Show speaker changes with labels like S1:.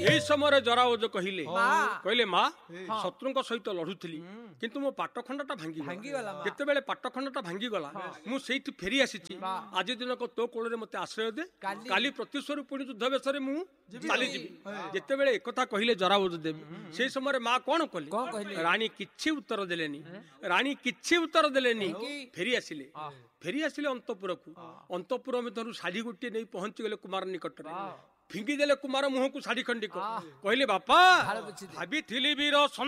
S1: এই সময় জরাওজ কহিলে
S2: মা।
S1: কহিলে মা শত্রুଙ୍କ ସହିତ ଲଢୁଥିଲି କିନ୍ତୁ ମୋ ପାଟ ଖଣ୍ଡଟା
S2: ଭାଙ୍ଗିଗଲା ମା।
S1: ଯେତେବେଳେ ପାଟ ଖଣ୍ଡଟା ଭାଙ୍ଗିଗଲା ମୁଁ ସେଇଠି ଫେରି ଆସିଛି ଆଜି ଦିନକ ତୋ କୋଳରେ ମତେ ଆଶ୍ରୟ ଦେ କାଲି ପ୍ରତିଶ୍ୱର ପୁଣି ଯୁଦ୍ଧ ବେଶରେ ମୁଁ ଚାଲିଯିବି ଯେତେବେଳେ ଏକଥା କହିଲେ ଜରାଓଜ ଦେବୀ ସେଇ ସମୟରେ ମା କଣ କଲେ ରାଣୀ କିଛି ଉତ୍ତର ଦେଲେନି ଫେରି ଆସିଲେ ଅନ୍ତପୁର ମଧ୍ୟରୁ ଶାଢୀ ଗୋଟିଏ ନେଇ ପହଞ୍ଚିଗଲେ କୁମାର ନିକଟରେ ଫିଙ୍ଗିଦେଲେ କୁମାର ମୁହଁକୁ ଶାଢୀ ଖଣ୍ଡିକ କହିଲେ ବାପା ଭାବିଥିଲି ବୀର